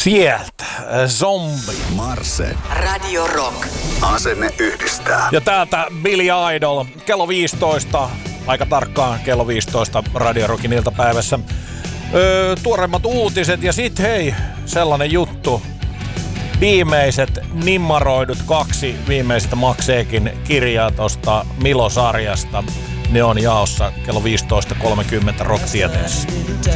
Sieltä Zombi. Marse. Radio Rock. Asenne yhdistää. Ja täältä Billy Idol. Kello 15. Aika tarkkaan kello 15 Radio Rockin iltapäivässä. Tuoreimmat uutiset ja sit hei, sellainen juttu. Viimeiset nimmaroidut 2 viimeisestä Makseekin kirjaa tosta Milo-sarjasta. Ne on jaossa kello 15.30 Rock-tieteessä.